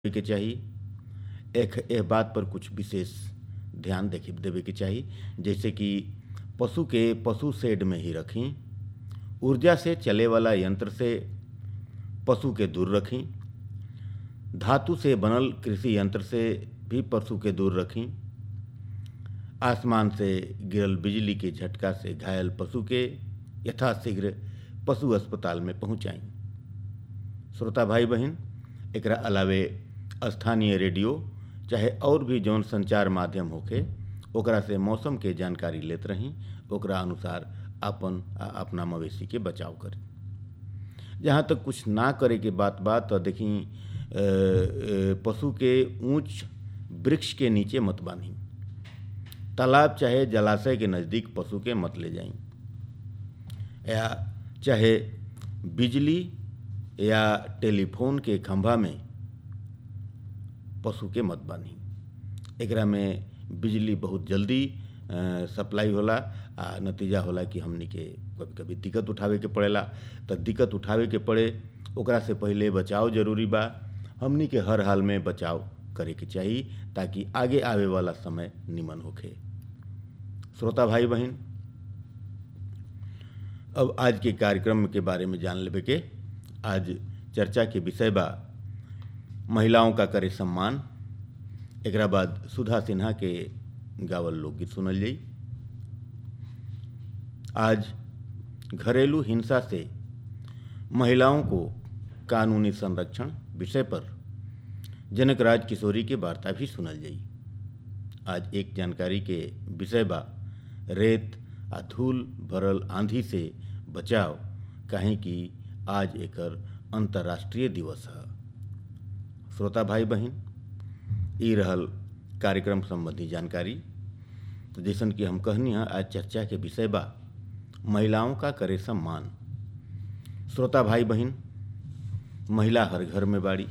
के चाहिए। एक बात पर कुछ विशेष ध्यान देवे के चाहिए, जैसे कि पशु के पशु शेड में ही रखें, ऊर्जा से चले वाला यंत्र से पशु के दूर रखें, धातु से बनल कृषि यंत्र से भी पशु के दूर रखें, आसमान से गिरल बिजली के झटका से घायल पशु के यथाशीघ्र पशु अस्पताल में पहुंचाएं। श्रोता भाई बहन, एकरा अलावे स्थानीय रेडियो चाहे और भी जौन संचार माध्यम होके ओकरा से मौसम के जानकारी लेत रही, ओकरा अनुसार अपना मवेशी के बचाव करें। जहाँ तक कुछ ना करे के बात तो देखी, पशु के ऊंच वृक्ष के नीचे मत बांधी, तालाब चाहे जलाशय के नज़दीक पशु के मत ले जाएं, या चाहे बिजली या टेलीफोन के खंभा में पशु के मत बांधी। एकरा में बिजली बहुत जल्दी सप्लाई होला आ नतीजा होला कि हमनी के कभी कभी दिक्कत उठावे के पड़ेला। तो दिक्कत उठावे के पड़े ओकरा से पहले बचाव जरूरी बा। हमनी के हर हाल में बचाव करे के चाहिए ताकि आगे आवे वाला समय निमन होखे। श्रोता भाई बहन, अब आज के कार्यक्रम के बारे में जान लेवे के आज चर्चा के विषय बा महिलाओं का करे सम्मान। एकरा बाद सुधा सिन्हा के गावल लोकगीत सुनल जाई। आज घरेलू हिंसा से महिलाओं को कानूनी संरक्षण विषय पर जनक राज किशोरी के वार्ता भी सुनल जाई। आज एक जानकारी के विषय बा रेत आ धूल भरल आंधी से बचाव, काहे कि आज एकर अंतर्राष्ट्रीय दिवस है। श्रोता भाई बहन, ई रहल कार्यक्रम संबंधी जानकारी। तो जैसन कि हम कहनी है, आज चर्चा के विषय बा महिलाओं का करे सम्मान। श्रोता भाई बहन, महिला हर घर में बाड़ी।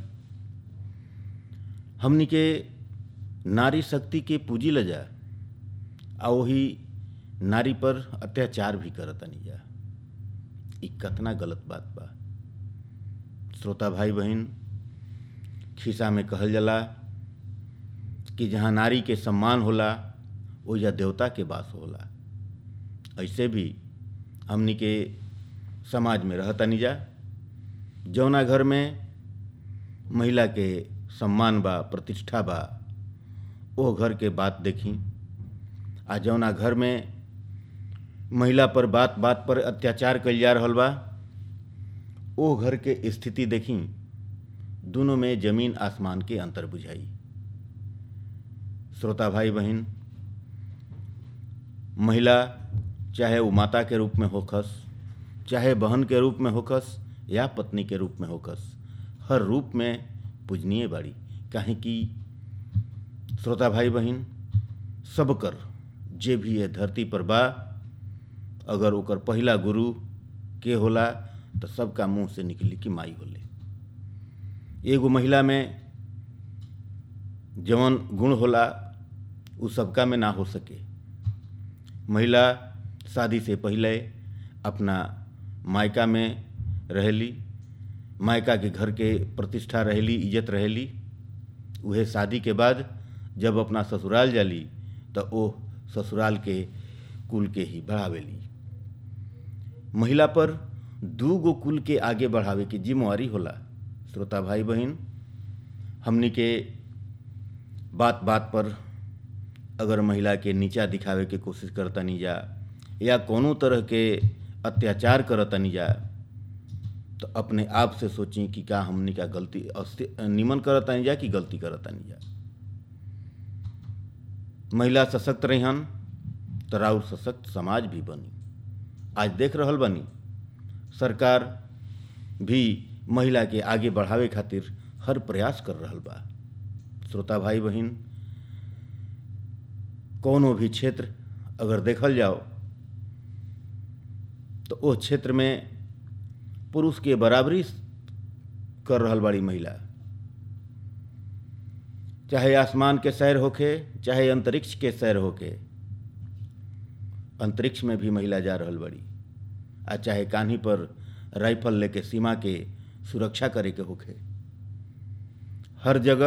हमनी के नारी शक्ति के पूजी ल जा आ वही नारी पर अत्याचार भी करतनी जा। ई कतना गलत बात बा। श्रोता भाई बहन, खिस्सा में कहल जाला कि जहाँ नारी के सम्मान होला ओइजा देवता के वास होला। ऐसे भी हमनी के समाज में रहतनी जा, जौना घर में महिला के सम्मान बा, प्रतिष्ठा बा, ओ घर के बात देखी। आ जौना घर में महिला पर बात बात पर अत्याचार कइल जा रहल बा, ओ घर के स्थिति देखी। दोनों में जमीन आसमान के अंतर बुझाई। श्रोता भाई बहन, महिला चाहे वो माता के रूप में होखस, चाहे बहन के रूप में होखस या पत्नी के रूप में होखस, हर रूप में पूजनीय बाड़ी। काहे कि श्रोता भाई बहन, सबकर जे भी ये धरती पर बा, अगर ओकर पहला गुरु के होला तो सबका मुंह से निकली कि माई होले। एगो महिला में जवन गुण होला उ सबका में ना हो सके। महिला शादी से पहले अपना मायका में रहेली, मायका के घर के प्रतिष्ठा रहेली, इज्जत रहेली। उहे शादी के बाद जब अपना ससुराल जाली तो ओ ससुराल के कुल के ही बढ़ावेली। महिला पर दूगो कुल के आगे बढ़ावे की जिम्मेवारी होला। श्रोता भाई बहन, हमनी के बात बात पर अगर महिला के नीचा दिखावे के कोशिश करतनी जा या कोनो तरह के अत्याचार करतनी जा, तो अपने आप से सोची कि का हमनी का गलती निमन करतनी जा कि गलती करतनी जा। महिला सशक्त रहन तो राउर सशक्त समाज भी बनी। आज देख रहल बनी सरकार भी महिला के आगे बढ़ावे खातिर हर प्रयास कर रहल बा। श्रोता भाई बहन, कोनो भी क्षेत्र अगर देखल जाओ तो वो क्षेत्र में पुरुष के बराबरी कर रहल बाड़ी महिला। चाहे आसमान के सैर होके, चाहे अंतरिक्ष के सैर होके, अंतरिक्ष में भी महिला जा रहल बड़ी। आ चाहे कान्ही पर राइफल लेके सीमा के सुरक्षा करे के होखे, हर जगह